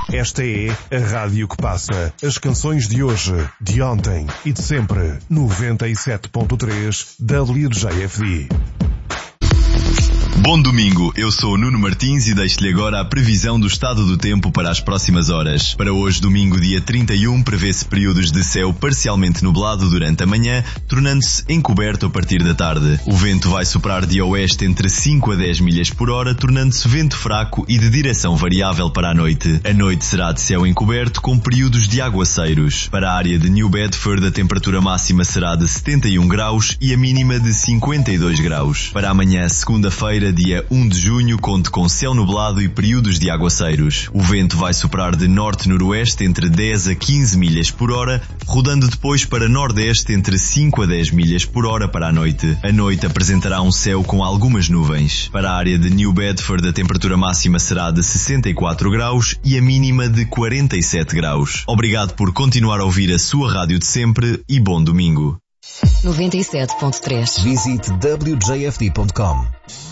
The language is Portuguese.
Esta é a rádio que passa as canções de hoje, de ontem e de sempre. 97.3 WJFD. Bom domingo, eu sou o Nuno Martins e deixo-lhe agora a previsão do estado do tempo para as próximas horas. Para hoje, domingo, dia 31, prevê-se períodos de céu parcialmente nublado durante a manhã, tornando-se encoberto a partir da tarde. O vento vai soprar de oeste entre 5 a 10 milhas por hora, tornando-se vento fraco e de direção variável para a noite. A noite será de céu encoberto com períodos de aguaceiros. Para a área de New Bedford, a temperatura máxima será de 71 graus e a mínima de 52 graus. Para amanhã, segunda-feira, dia 1 de junho, conte com céu nublado e períodos de aguaceiros. O vento vai soprar de norte-noroeste entre 10 a 15 milhas por hora, rodando depois para nordeste entre 5 a 10 milhas por hora para a noite. A noite apresentará um céu com algumas nuvens. Para a área de New Bedford, a temperatura máxima será de 64 graus e a mínima de 47 graus. Obrigado por continuar a ouvir a sua rádio de sempre e bom domingo. 97.3. Visite wjfd.com.